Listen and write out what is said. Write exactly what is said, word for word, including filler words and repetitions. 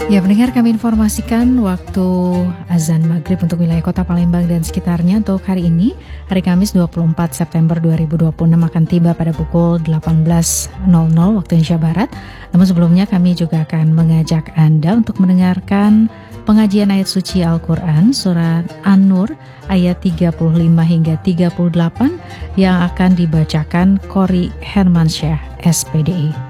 Ya, pendengar, kami informasikan waktu azan maghrib untuk wilayah kota Palembang dan sekitarnya untuk hari ini, hari Kamis dua puluh empat September dua ribu dua puluh enam akan tiba pada pukul delapan belas nol nol waktu Indonesia Barat. Namun sebelumnya kami juga akan mengajak Anda untuk mendengarkan pengajian ayat suci Al-Quran surat An-Nur ayat tiga puluh lima hingga tiga puluh delapan yang akan dibacakan Qori Hermansyah S P D I.